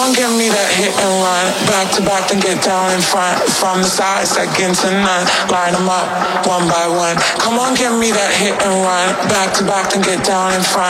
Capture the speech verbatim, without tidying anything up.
on, give me that hit and run. Back to back, then get down in front. From the side, second to none. Line them up, one by one. Come on, give me that hit and run. Back to back, then get down in front.